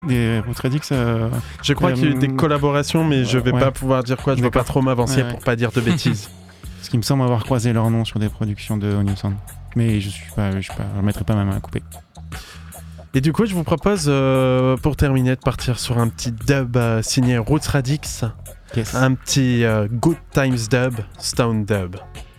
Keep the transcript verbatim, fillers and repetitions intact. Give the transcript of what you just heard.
Des Roots Radix euh, Je crois euh, qu'il y a eu des collaborations, mais je vais ouais. pas pouvoir dire quoi, je veux pas trop m'avancer Ouais, ouais. pour pas dire de bêtises. Parce qu'il me semble avoir croisé leur nom sur des productions de New Sound. Mais je suis pas, je suis pas, je mettrai pas ma main à couper. Et du coup, je vous propose, euh, pour terminer, de partir sur un petit dub euh, signé Roots Radix. Yes. Un petit euh, Good Times dub, Stone dub.